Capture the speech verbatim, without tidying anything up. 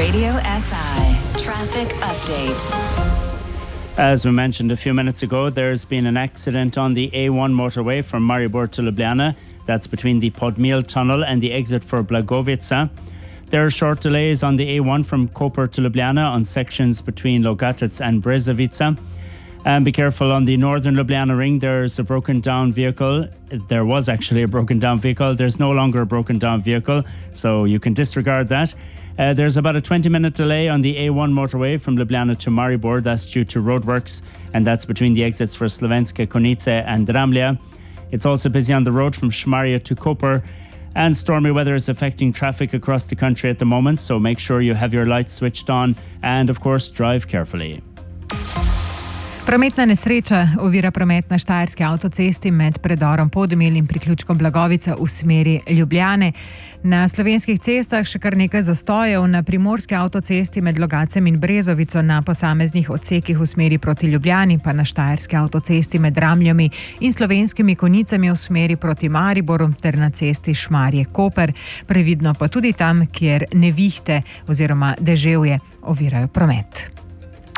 Radio S I Traffic Update. As we mentioned a few minutes ago, there's been an accident on the A one motorway from Maribor to Ljubljana. That's between the Podmil tunnel and the exit for Blagovica. There are short delays on the A one from Koper to Ljubljana on sections between Logatec and Brezovica. And be careful on the northern Ljubljana ring, there's a broken down vehicle. There was actually a broken down vehicle. There's no longer a broken down vehicle, so you can disregard that. Uh, there's about a twenty minute delay on the A one motorway from Ljubljana to Maribor. That's due to roadworks, and that's between the exits for Slovenske Konjice and Dramlje. It's also busy on the road from Šmarje to Koper, and stormy weather is affecting traffic across the country at the moment, so make sure you have your lights switched on and, of course, drive carefully. Prometna nesreča ovira promet na Štajerski avtocesti med predorom Podmil in priključkom Blagovica v smeri Ljubljane. Na slovenskih cestah še kar nekaj zastojev, na primorski avtocesti med Logacem in Brezovico na posameznih odsekih v smeri proti Ljubljani, pa na Štajerski avtocesti med Dramljami in Slovenskimi Konjicami v smeri proti Mariboru ter na cesti Šmarje-Koper. Previdno pa tudi tam, kjer nevihte oziroma deževje ovirajo promet.